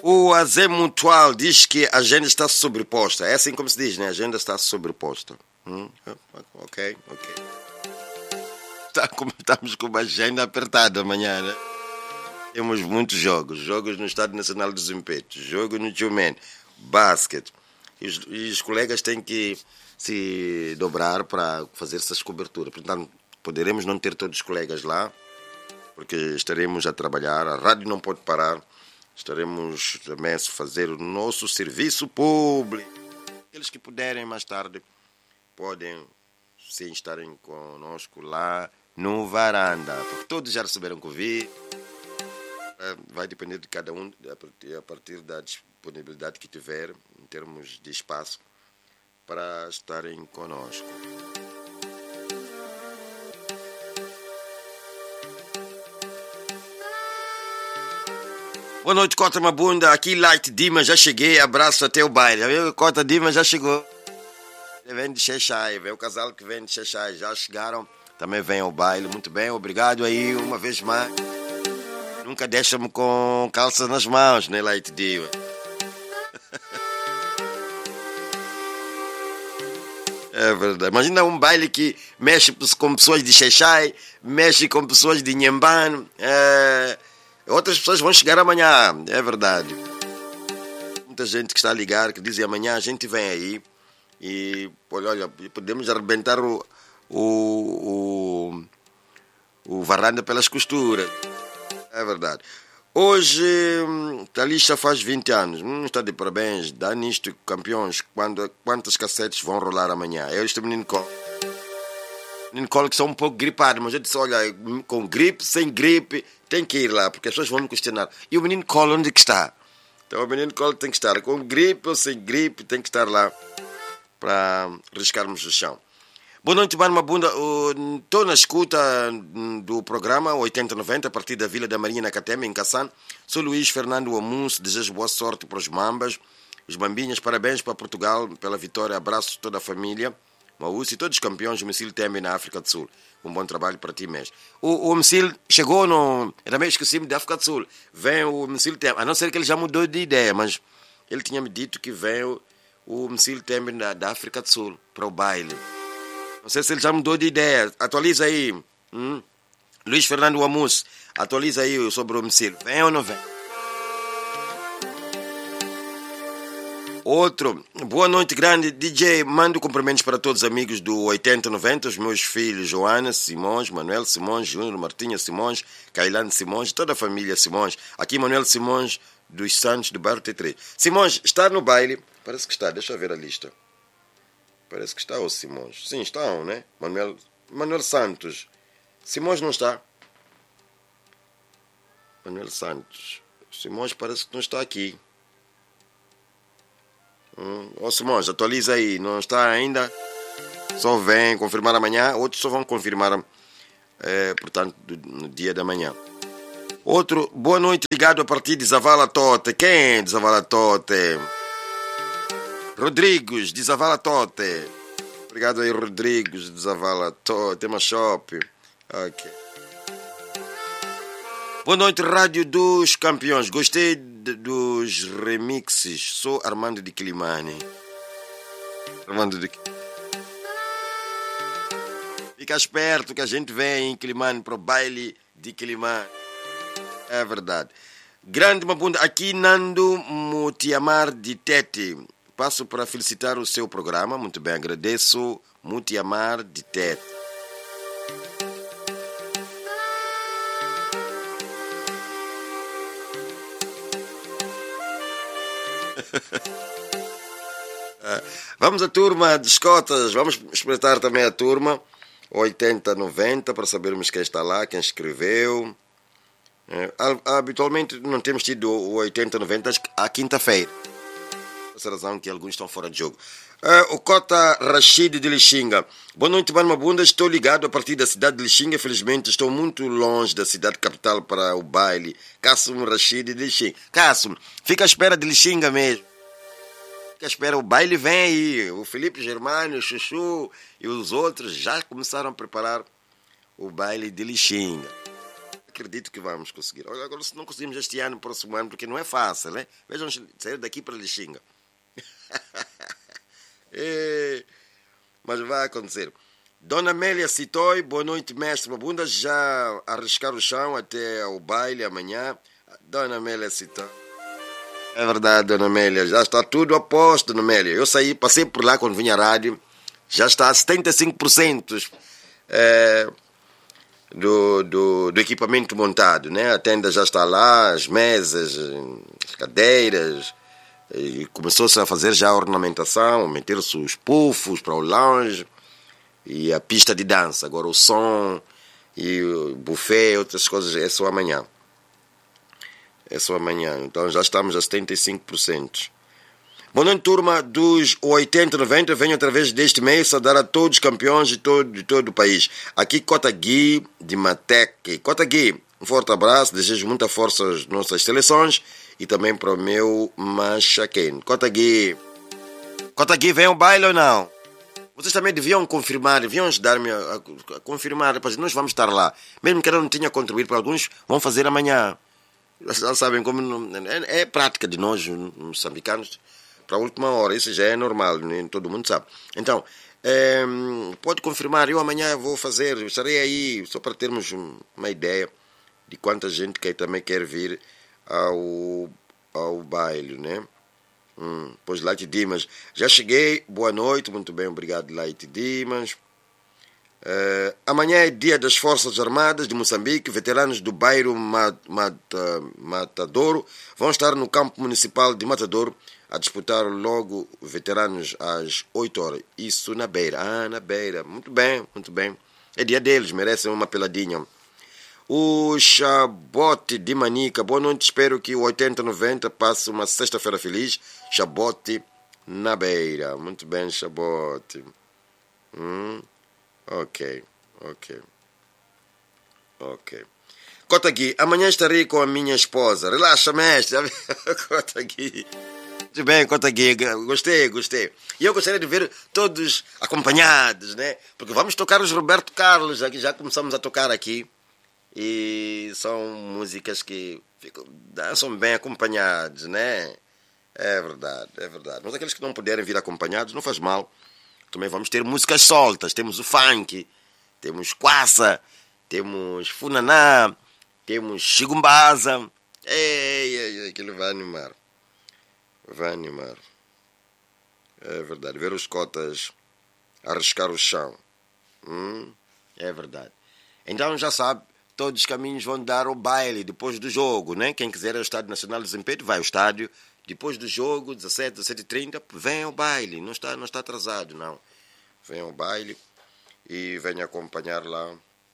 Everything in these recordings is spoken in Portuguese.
O Azé Mutual diz que a agenda está sobreposta. É assim como se diz, né? A agenda está sobreposta. Ok. Estamos com uma agenda apertada amanhã, né? Temos muitos jogos. Jogos no Estádio Nacional dos Impetos. Jogo no Tiomen. Basquete. E os colegas têm que se dobrar para fazer essas coberturas. Portanto, poderemos não ter todos os colegas lá, porque estaremos a trabalhar. A rádio não pode parar. Estaremos também a fazer o nosso serviço público. Aqueles que puderem mais tarde podem sim estarem conosco lá no varanda, porque todos já receberam Covid. Vai depender de cada um a partir da disponibilidade que tiver em termos de espaço para estarem conosco. Boa noite, Cota Mabunda. Aqui, Light Dima, já cheguei. Abraço até o baile. Cota Dima já chegou. Ele vem de Xexai. Vem o casal que vem de Xexai. Já chegaram. Também vem ao baile. Muito bem. Obrigado aí uma vez mais. Nunca deixa-me com calças nas mãos, né, Light Dima? É verdade. Imagina um baile que mexe com pessoas de Xexai, mexe com pessoas de Nhambane. Outras pessoas vão chegar amanhã, é verdade. Muita gente que está a ligar, que diz amanhã a gente vem aí e olha, podemos arrebentar o varanda pelas costuras. É verdade. Hoje Thalissa faz 20 anos. Está de parabéns. Dá nisto, campeões. Quantas cassetes vão rolar amanhã? Eu estou menino Colo. Menino Colo que são um pouco gripado, mas eu disse, olha, com gripe, sem gripe, tem que ir lá, porque as pessoas vão me questionar. E o menino Colo onde que está? Então o menino Colo tem que estar com gripe ou sem gripe, tem que estar lá para riscarmos o chão. Boa noite, Mano Mabunda. Estou na escuta do programa 8090 a partir da Vila da Marinha, na Catema, em Kassan. Sou Luís Fernando Amunso, desejo boa sorte para os Mambas, os Bambinhas, parabéns para Portugal pela vitória, abraço a toda a família, Maús e todos os campeões do Missil Tembe na África do Sul. Um bom trabalho para ti mesmo. O Missil chegou no... Eu também esqueci-me da África do Sul. Vem o Missil Tembe, a não ser que ele já mudou de ideia, mas ele tinha me dito que vem o Missil Tembe da África do Sul para o baile. Não sei se ele já mudou de ideia. Atualiza aí. Luís Fernando Amus, atualiza aí sobre o Missil. Vem ou não vem? Outro. Boa noite, grande DJ. Mando cumprimentos para todos os amigos do 8090, os meus filhos Joana Simões, Manuel Simões, Júnior Martinha Simões, Cailane Simões, toda a família Simões. Aqui Manuel Simões dos Santos do bairro T3. Simões, está no baile? Parece que está. Deixa eu ver a lista. Parece que está o Simões. Sim, estão, né? Manuel Santos. Simões não está. Manuel Santos. Simões parece que não está aqui. Simões, atualiza aí. Não está ainda. Só vem confirmar amanhã. Outros só vão confirmar, portanto, no dia da manhã. Outro, boa noite, ligado a partir de Zavala Tote. Quem é de Zavala Tote? Rodrigues, de Zavala Tote. Obrigado aí, Rodrigues, de Zavala Tote. Tema Shop. Ok. Boa noite, Rádio dos Campeões. Gostei dos remixes. Sou Armando de Quilimane. Fica esperto que a gente vem em Quilimane para o baile de Quilimane. É verdade. Grande Mabunda, aqui Nando Mutiamar de Tete. Passo para felicitar o seu programa. Muito bem, agradeço. Mutiamar de Tete. Vamos à turma de escotas. Vamos espreitar também a turma 8090 para sabermos quem está lá, quem escreveu. Habitualmente não temos tido o 8090 à quinta-feira. Por essa razão que alguns estão fora de jogo. O Cota Rashid de Lixinga. Boa noite, Mano Mabunda. Estou ligado a partir da cidade de Lixinga. Felizmente estou muito longe da cidade capital para o baile. Cássio Rashid de Lixinga. Cássio, fica à espera de Lixinga mesmo. Fica à espera, o baile vem aí. O Felipe Germano, o Chuchu e os outros já começaram a preparar o baile de Lixinga. acredito que vamos conseguir. Agora, se não conseguimos este ano, próximo ano, porque não é fácil, né? Vejam, sair daqui para Lixinga. Mas vai acontecer. Dona Amélia Citói, boa noite, mestre Mabunda. Já arriscar o chão até ao baile amanhã. Dona Amélia Citói. É verdade, Dona Amélia. Já está tudo a posto, Dona Amélia. Eu passei por lá quando vinha à rádio. Já está a 75% do equipamento montado, né? A tenda já está lá, as mesas, as cadeiras. E começou-se a fazer já a ornamentação, meter-se os puffs para o lounge e a pista de dança. Agora o som e o buffet, outras coisas, é só amanhã. É só amanhã. Então já estamos a 75%. Boa noite, turma dos 80-90. Venho através deste mês saudar a todos os campeões de todo o país. Aqui, Cota Gui, de Matec. Cota Gui, um forte abraço. Desejo muita força às nossas seleções e também para o meu Machaquém. Cota Gui, vem ao baile ou não? Vocês também deviam confirmar, deviam ajudar-me a confirmar. Nós vamos estar lá. Mesmo que eu não tenha contribuído para alguns, vão fazer amanhã. Já sabem como é prática de nós, moçambicanos, para a última hora. Isso já é normal, nem todo mundo sabe. Então, pode confirmar, eu amanhã vou fazer, estarei aí, só para termos uma ideia de quanta gente que também quer vir ao baile, né? Pois Light Dimas, já cheguei, boa noite, muito bem, obrigado Light Dimas. Amanhã é dia das Forças Armadas de Moçambique. Veteranos do bairro Matadouro vão estar no campo municipal de Matadouro a disputar logo veteranos às 8 horas. Isso na Beira. Na Beira. Muito bem, muito bem. É dia deles, merecem uma peladinha. O Chabote de Manica. Boa noite, espero que o 80-90 passe uma sexta-feira feliz. Chabote na Beira. Muito bem, Chabote. Ok. Cota Gui, amanhã estarei com a minha esposa. Relaxa, mestre. Cota Gui. Muito bem, Cota Gui. Gostei. E eu gostaria de ver todos acompanhados, né? Porque vamos tocar os Roberto Carlos, aqui já começamos a tocar aqui. E são músicas que dançam bem acompanhados, né? É verdade. Mas aqueles que não puderem vir acompanhados, não faz mal. Também vamos ter músicas soltas. Temos o funk, temos Quassa, temos Funaná, temos Xigumbaza. Aquilo vai animar. É verdade. Ver os cotas arriscar o chão. É verdade. Então já sabe, todos os caminhos vão dar ao baile depois do jogo, né? Quem quiser ir ao Estádio Nacional do Desempenho, vai ao estádio. Depois do jogo, 17h30, vem ao baile. Não está atrasado, não. Vem ao baile e venha acompanhar lá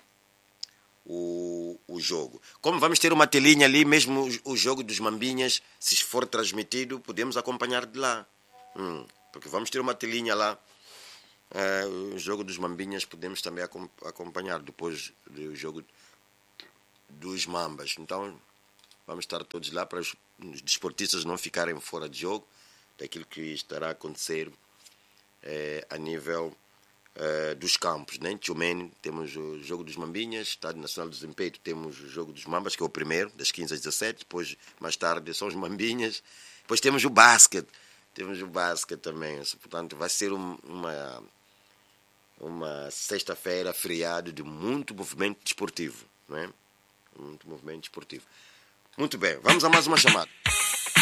o jogo. Como vamos ter uma telinha ali, mesmo o jogo dos Mambinhas, se for transmitido, podemos acompanhar de lá. Porque vamos ter uma telinha lá. O jogo dos Mambinhas podemos também acompanhar depois do jogo dos Mambas. Então, vamos estar todos lá para os desportistas não ficarem fora de jogo daquilo que estará a acontecer a nível dos campos, né? Em Tchumene temos o jogo dos Mambinhas, Estádio Nacional do Desempenho temos o jogo dos Mambas, que é o primeiro, das 15 às 17, depois mais tarde são os Mambinhas, depois temos o basquete também. Portanto, vai ser uma sexta-feira feriado de muito movimento desportivo, não é? Muito movimento desportivo. Muito bem, vamos a mais uma chamada.